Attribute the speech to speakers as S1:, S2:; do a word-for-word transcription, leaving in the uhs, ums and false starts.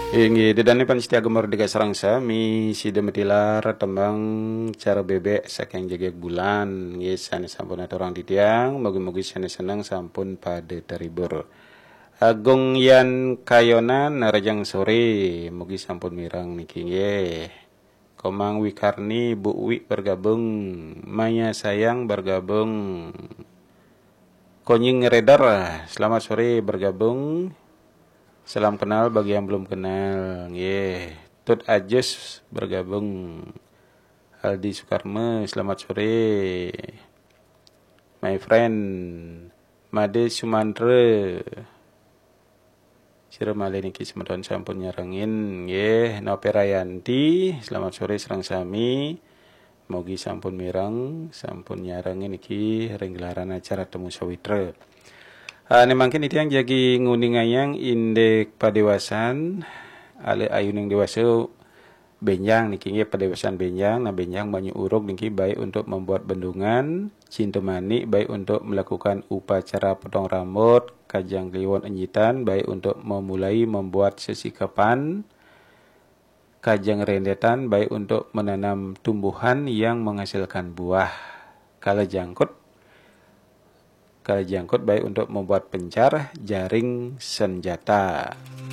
S1: Ingi dedane panitia gemar dega sarangsa mi si demetilar tembang cara bebek saking jegek bulan yes sane sampun orang di tiang mugi-mugi sane seneng sampun pada terhibur. Agung yan kayonan narajang sore mugi sampun mirang niki nggih. Komang Wikarni Bu Wi bergabung, Maya sayang bergabung. Konying Redar selamat sore bergabung. Salam kenal bagi yang belum kenal. Yeah. Tut Ajus bergabung. Aldi Soekarno, selamat sore. My friend. Made Sumandre. Sira malih niki semeton sampun nyarengin. Yeah. Noperayanti, selamat sore serang sami. Mogi sampun mirang, sampun nyarengin niki renggelaran acara temu sawitra. Uh, ini mungkin itu yang jadi nguning ayang indek padewasan ale ayuning dewasa benjang niki nggih padewasan benjang nah benjang banyak uruk niki baik untuk membuat bendungan cinta mani baik untuk melakukan upacara potong rambut kajang kliwon enjitan baik untuk memulai membuat sesikapan kajang rendetan baik untuk menanam tumbuhan yang menghasilkan buah kala jangkut Kala jangkut baik untuk membuat pencar jaring senjata.